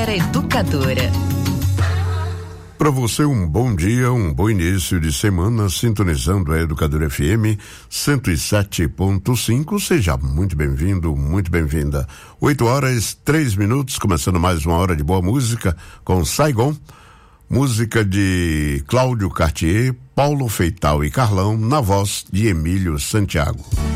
Palavra Educadora. Para você, um bom dia, um bom início de semana, sintonizando a Educadora FM 107.5. Seja muito bem-vindo, muito bem-vinda. 8h03, começando mais uma hora de boa música com Saigon. Música de Cláudio Cartier, Paulo Feital e Carlão, na voz de Emílio Santiago.